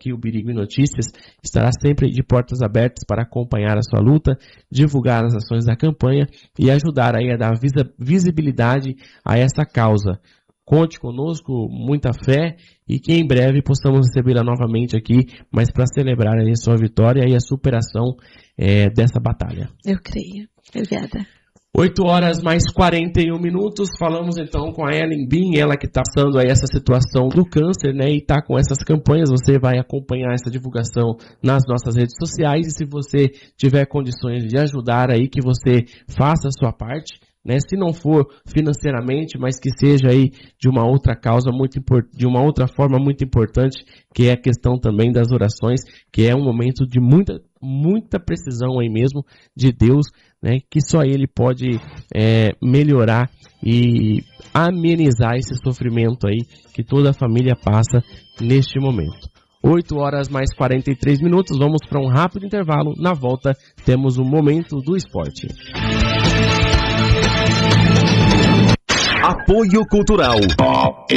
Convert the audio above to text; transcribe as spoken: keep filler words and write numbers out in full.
aqui o Birigui Notícias estará sempre de portas abertas para acompanhar a sua luta, divulgar as ações da campanha e ajudar aí a dar visa, visibilidade a essa causa. Conte conosco, muita fé, e que em breve possamos recebê-la novamente aqui, mas para celebrar aí a sua vitória e a superação é, dessa batalha. Eu creio. Obrigada. oito horas mais quarenta e um minutos, falamos então com a Ellen Bin, ela que está passando aí essa situação do câncer, né, e está com essas campanhas. Você vai acompanhar essa divulgação nas nossas redes sociais, e se você tiver condições de ajudar aí, que você faça a sua parte, né, se não for financeiramente, mas que seja aí de uma outra causa muito importante, de uma outra forma muito importante, que é a questão também das orações, que é um momento de muita, muita precisão aí mesmo de Deus, né, que só Ele pode é, melhorar e amenizar esse sofrimento aí que toda a família passa neste momento. oito horas mais quarenta e três minutos, vamos para um rápido intervalo. Na volta temos o Momento do Esporte. Apoio Cultural